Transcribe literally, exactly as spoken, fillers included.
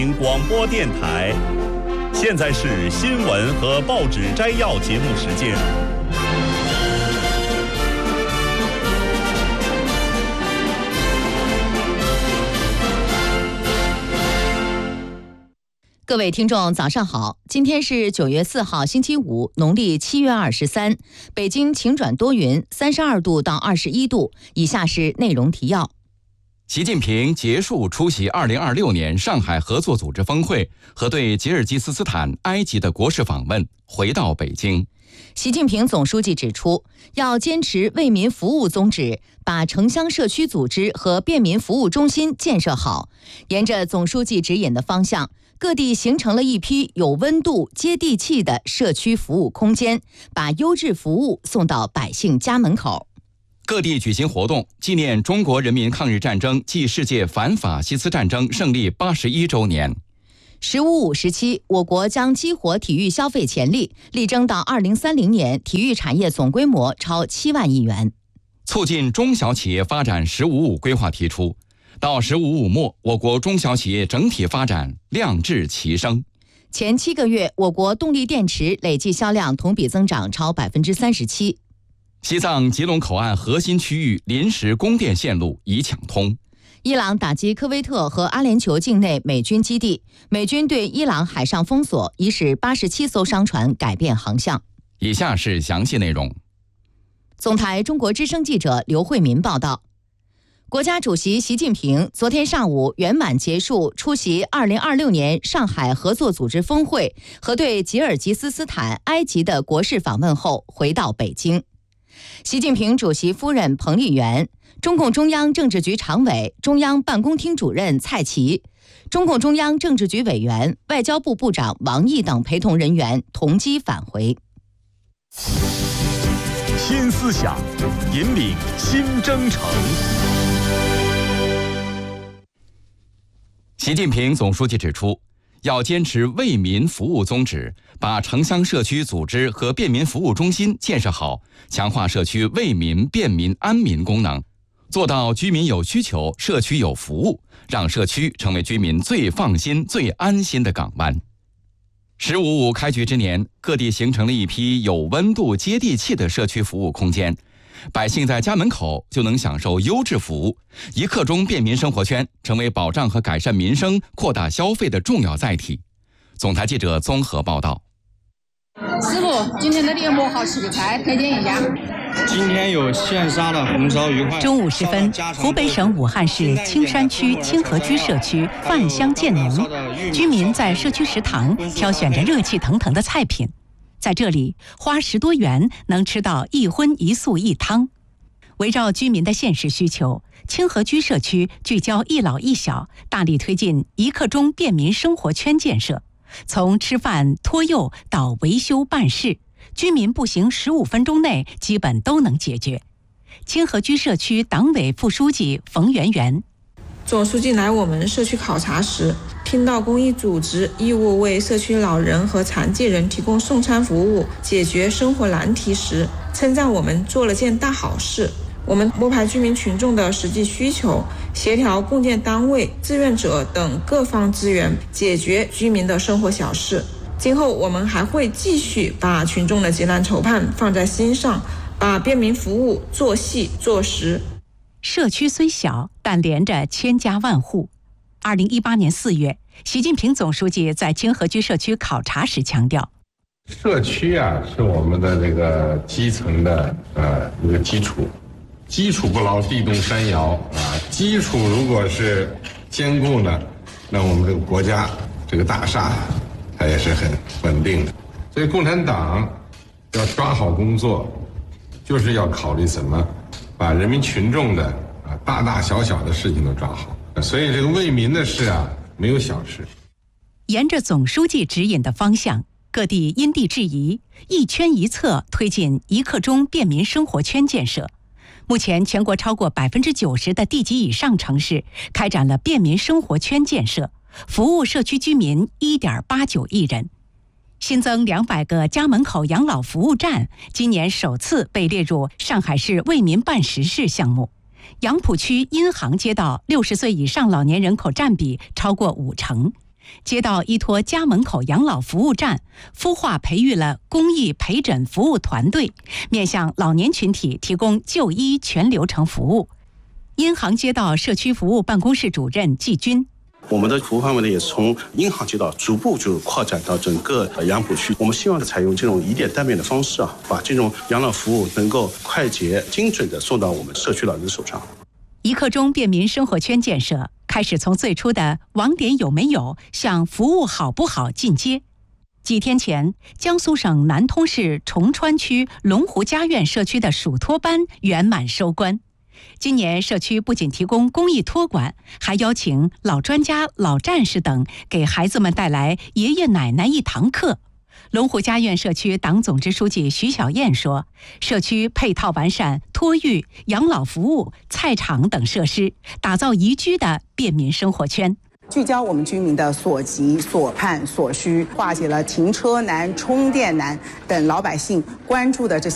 广播电台，现在是新闻和报纸摘要节目时间。 各位听众早上好，今天是九月四号星期五，农历七月二十三，北京晴转多云，三十二度到二十一度。以下是内容提要。 习近平结束出席二零二六年上海合作组织峰会和对吉尔吉斯斯坦、埃及的国事访问，回到北京。 习近平总书记指出，要坚持为民服务宗旨，把城乡社区组织和便民服务中心建设好。沿着总书记指引的方向，各地形成了一批有温度、接地气的社区服务空间，把优质服务送到百姓家门口。 各地举行活动，纪念中国人民抗日战争暨世界反法西斯战争胜利八十一周年。 十五五时期，我国将激活体育消费潜力，力争到二零三零年体育产业总规模超七万亿元。 促进中小企业发展“十五五”规划提出，到“十五五”末，我国中小企业整体发展量质齐升。 前七个月，我国动力电池累计销量同比增长超百分之三十七。 西藏吉隆口岸核心区域临时供电线路已抢通。 伊朗打击科威特和阿联酋境内美军基地，美军对伊朗海上封锁，已使八十七艘商船改变航向。 以下是详细内容。 总台中国之声记者刘慧民报道。国家主席习近平昨天上午圆满结束出席二零二六年上海合作组织峰会和对吉尔吉斯斯坦、埃及的国事访问后，回到北京。习近平主席夫人彭丽媛、中共中央政治局常委、中央办公厅主任蔡奇、中共中央政治局委员、外交部部长王毅等陪同人员同机返回。 新思想，引领新征程。 习近平总书记指出，要坚持为民服务宗旨，把城乡社区组织和便民服务中心建设好，强化社区为民、便民、安民功能，做到居民有需求，社区有服务，让社区成为居民最放心、最安心的港湾。十五五开局之年，各地形成了一批有温度、接地气的社区服务空间，百姓在家门口就能享受优质服务，一刻钟便民生活圈成为保障和改善民生、扩大消费的重要载体。总台记者综合报道。 师傅，今天的节目好吃的菜推荐一下。 今天有现杀的红烧鱼块。 中午时分，湖北省武汉市青山区清河居社区饭香渐浓，居民在社区食堂挑选着热气腾腾的菜品。在这里，花十多元能吃到一荤一素一汤。围绕居民的现实需求，清河居社区聚焦一老一小，大力推进一刻钟便民生活圈建设。从吃饭、托幼到维修办事，居民步行十五分钟内基本都能解决。清河居社区党委副书记冯媛媛， 总书记来我们社区考察时，听到公益组织义务为社区老人和残疾人提供送餐服务，解决生活难题时，称赞我们做了件大好事。我们摸排居民群众的实际需求，协调共建单位、志愿者等各方资源，解决居民的生活小事。今后我们还会继续把群众的急难愁盼放在心上，把便民服务做细做实。 社区虽小，但连着千家万户。二零一八年四月，习近平总书记在清河居社区考察时强调， 社区啊是我们的这个基层的呃一个基础，基础不牢，地动山摇啊。基础如果是坚固呢，那我们这个国家这个大厦它也是很稳定的。所以共产党要抓好工作，就是要考虑怎么把人民群众的啊大大小小的事情都抓好。所以这个为民的事啊，没有小事。 沿着总书记指引的方向，各地因地制宜，一圈一策推进一刻钟便民生活圈建设。目前，全国超过百分之九十的地级以上城市开展了便民生活圈建设，服务社区居民一点八九亿人。新增两百个家门口养老服务站，今年首次被列入上海市为民办实事项目。杨浦区荫杭街道六十岁以上老年人口占比超过五成。 街道依托家门口养老服务站，孵化培育了公益陪诊服务团队，面向老年群体提供就医全流程服务。银行街道社区服务办公室主任季军。 我们的服务范围呢，也是从银行街道逐步就扩展到整个杨浦区。我们希望采用这种以点带面的方式啊，把这种养老服务能够快捷、精准地送到我们社区老人的手上。 一刻钟便民生活圈建设开始从最初的网点有没有向服务好不好进阶。几天前，江苏省南通市崇川区龙湖家苑社区的属托班圆满收官。今年社区不仅提供公益托管，还邀请老专家、老战士等给孩子们带来爷爷奶奶一堂课。龙湖家苑社区党总支书记徐小燕说，社区配套完善托育、养老服务、菜场等设施，打造宜居的便民生活圈。 聚焦我们居民的所急、所盼、所需，化解了停车难、充电难等老百姓关注的这些